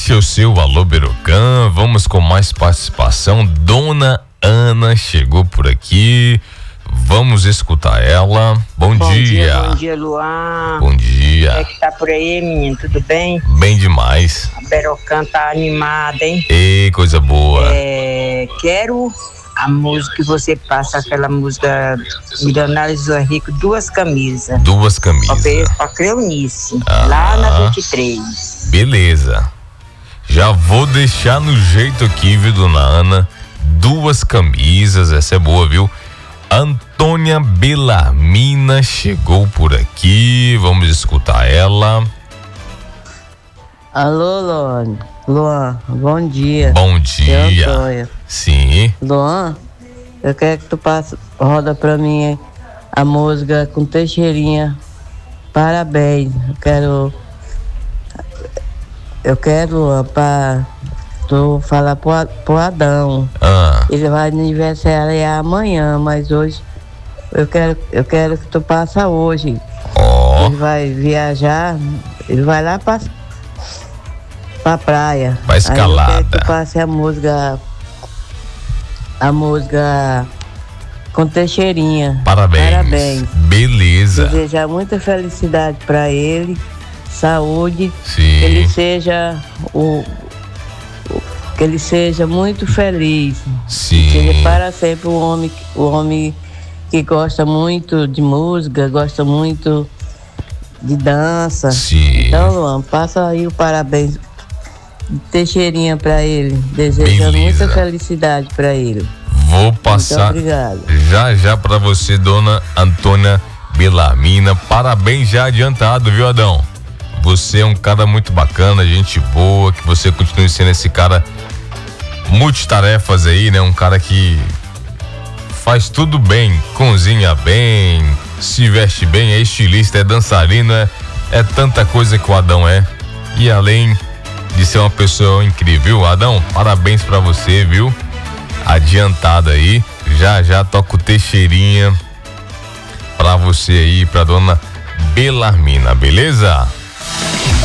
Este é o seu Alô Berocan. Vamos com mais participação. Dona Ana chegou por aqui. Vamos escutar ela. Bom dia. Bom dia, Luan. Bom dia. Como é que tá por aí, menino? Tudo bem? Bem demais. A Berocan tá animada, hein? Ei, coisa boa. Quero a música que você passa, aquela música Milionários do Henrique, Duas Camisas. Duas camisas. Pra Cleonice, lá na 23. Beleza. Já vou deixar no jeito aqui, viu, dona Ana? Duas camisas, essa é boa, viu? Antônia Belarmina chegou por aqui. Vamos escutar ela. Alô, Luan, bom dia. Bom dia. Antônia. Sim. Luan, eu quero que tu roda pra mim a música com Teixeirinha. Parabéns. Eu quero, Luan, pra tu falar pro Adão. Ele vai aniversariar amanhã, mas hoje eu quero que tu passa hoje. Ele vai viajar, ele vai lá pra praia. Pra escalada. Aí eu quero que tu passe a música com Teixeirinha. Parabéns. Beleza. Desejar muita felicidade pra ele, saúde. Sim. Que ele seja muito feliz. Sim. Que ele para sempre o homem que gosta muito de música, gosta muito de dança. Sim. Então, Luan, passa aí o parabéns de Teixeirinha pra ele. Desejando muita felicidade pra ele. Vou passar. Muito obrigado. Já pra você, dona Antônia Belarmina. Parabéns já adiantado, viu, Adão? Você é um cara muito bacana, gente boa, que você continue sendo esse cara multitarefas aí, né? Um cara que faz tudo bem, cozinha bem, se veste bem, é estilista, é dançarino, é tanta coisa que o Adão é. E além de ser uma pessoa incrível, Adão, parabéns pra você, viu? Adiantado aí, já toco Teixeirinha pra você aí, pra dona Belarmina, beleza?